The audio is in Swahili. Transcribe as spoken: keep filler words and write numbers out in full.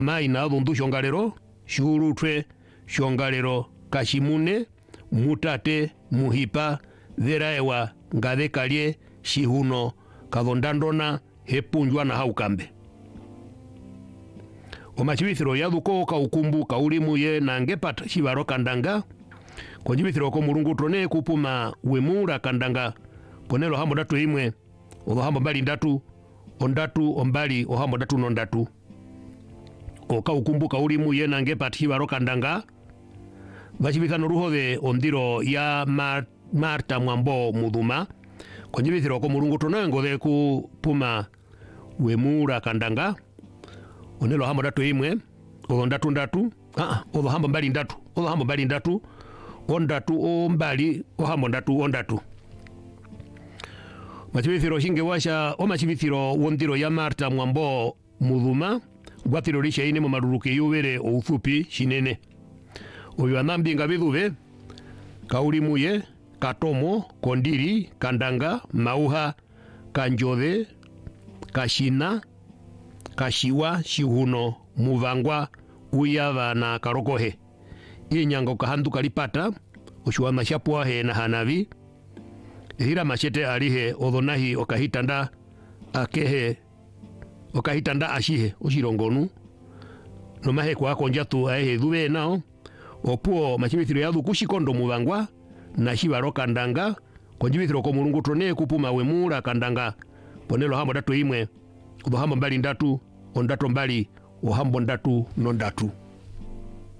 maina dhundu shongalero shurutwe shongalero kashimune mutate muhipa dheraewa ngadhekalie shihuno kathondandona hepunjwa na haukambe omachibithiro yathuko kaukumbu kaulimu ye nangepata shibaro kandanga konjibithiro ko mulungu tone kupuma wemura kandanga ponelo hambo datu imwe odho hambo mbali ndatu ondatu ombali ohambo datu nondatu oka ukumbuka ulimu ye nangepata shibaro kandanga bachibithano ruhove ondiro ya mar, Marta Mwambo Mudhuma konjibithiro ko mulungu tone ngothe kupuma wemura kandanga onelo hambo datu imwe odho ndatu ndatu ah odho hambo mbali ndatu odho hambo mbali ndatu ondatu ombali ohambo ndatu ondatu machibithiro shinge washa o machibithiro wondiro ya Marta Mwambo Mudhuma gwatiro lisha ine mu maruruke yubere outhupi shinene oyo anambinga bithuve kaulimuye katomo kondiri kandanga mauha kanjothe kashina kashiwa shihuno muvangwa uyava na karokohe inyango kahandu kalipata ushuwa mashapua he na hanavi hira machete alihe odhonahi okahitanda akehe okahitanda ashihe ushirongonu nomahe kwa konjatu ahe dhuwe nao opuo machibithiro yathu kushikondo muvangwa na shibaro kandanga konjibithiro ko mulungu tone kupuma wemura kandanga ponelo hambo datu imwe odho hambo mbali ndatu ondatu mbali ohambo ndatu nondatu